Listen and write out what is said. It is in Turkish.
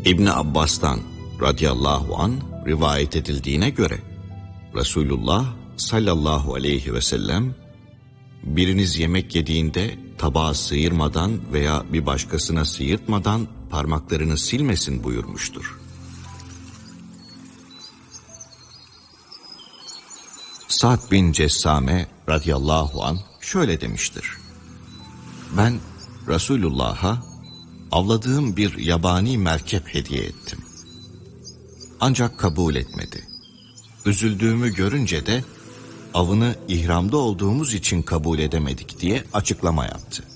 İbni Abbas'tan radıyallahu an rivayet edildiğine göre Resulullah sallallahu aleyhi ve sellem biriniz yemek yediğinde tabağı sıyırmadan veya bir başkasına sıyırtmadan parmaklarını silmesin buyurmuştur. Sa'd bin Cessame radıyallahu an şöyle demiştir. Ben Resulullah'a avladığım bir yabani merkep hediye ettim. Ancak kabul etmedi. Üzüldüğümü görünce de avını ihramda olduğumuz için kabul edemedik diye açıklama yaptı.